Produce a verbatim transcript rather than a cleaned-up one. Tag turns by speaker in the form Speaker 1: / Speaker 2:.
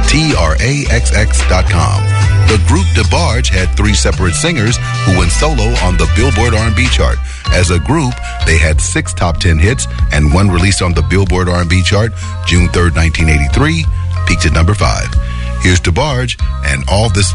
Speaker 1: T R A X X dot com. The group DeBarge had three separate singers who went solo on the Billboard R and B chart. As a group, they had six top ten hits and one released on the Billboard R and B chart June third, nineteen eighty-three, peaked at number five. Here's DeBarge and All This